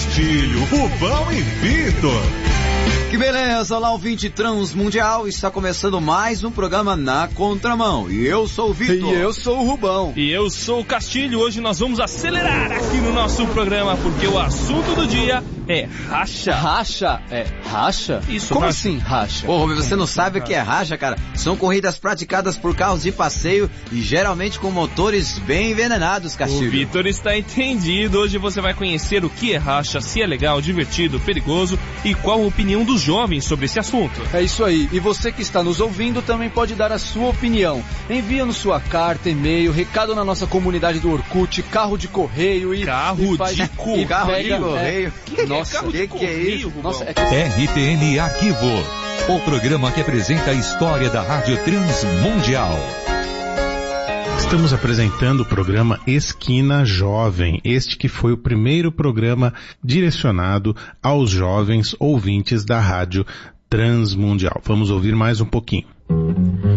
Castilho, Rubão e Vitor. Que beleza, olá ouvinte Transmundial, está começando mais um programa Na Contramão, e eu sou o Vitor. E eu sou o Rubão. E eu sou o Castilho. Hoje nós vamos acelerar aqui no nosso programa, porque o assunto do dia é racha. Racha? É racha? Isso, como racha. assim racha? Ô, Rubem, você não sabe o que é racha, cara? São corridas praticadas por carros de passeio e geralmente com motores bem envenenados, Castilho. O Vitor está entendido. Hoje você vai conhecer o que é racha, se é legal, divertido, perigoso e qual a opinião dos jovens sobre esse assunto. É isso aí. E você que está nos ouvindo também pode dar a sua opinião. Envia-nos sua carta, e-mail, recado na nossa comunidade do Orkut, carro de correio e... Carro de correio? Carro de correio? Nossa, carro de correio, que é isso? Rubão? Nossa, RTN Arquivo, o programa que apresenta a história da Rádio Transmundial. Estamos apresentando o programa Esquina Jovem, este que foi o primeiro programa direcionado aos jovens ouvintes da Rádio Transmundial. Vamos ouvir mais um pouquinho.